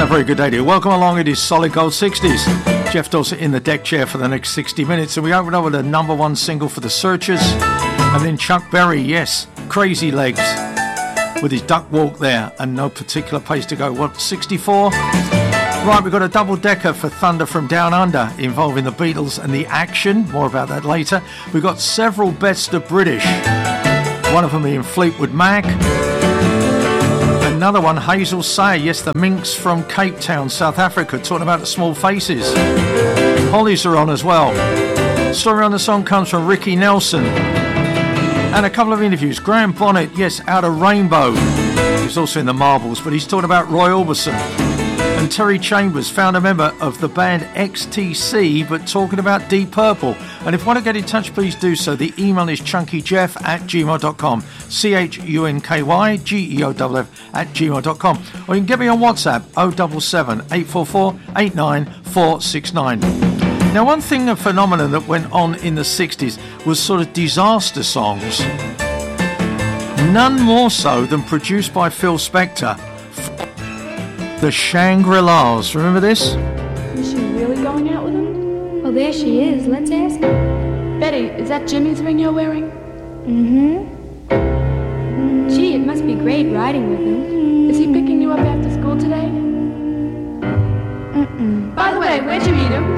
a very good day to you. Welcome along. It is Solid Gold 60s. Jeff Dawson in the deck chair for the next 60 minutes. And we open up with a number one single for the Searchers. And then Chuck Berry, yes, Crazy Legs, with his duck walk there and no particular pace to go. What, 64? Right, we've got a double-decker for Thunder from Down Under involving the Beatles and the Action. More about that later. We've got several best of British. One of them being Fleetwood Mac. Another one, Hazel Say, yes, the Minx from Cape Town, South Africa, talking about the Small Faces. Hollies are on as well. Story on the song comes from Ricky Nelson. And a couple of interviews. Graham Bonnet, yes, out of Rainbow. He's also in the Marbles, but he's talking about Roy Orbison. And Terry Chambers, founder member of the band XTC, but talking about Deep Purple. And if you want to get in touch, please do so. The email is chunkyjeff@gmail.com. CHUNKYGEOFF@gmail.com. Or you can get me on WhatsApp 077 844 89469. Now, one thing, a phenomenon that went on in the 60s was sort of disaster songs. None more so than produced by Phil Spector. The Shangri-Las. Remember this? Is she really going out with him? Well, there she is. Let's ask her. Betty, is that Jimmy's ring you're wearing? Mm-hmm. Gee, it must be great riding with him. Is he picking you up after school today? Mm-mm. By the way, where'd you meet him?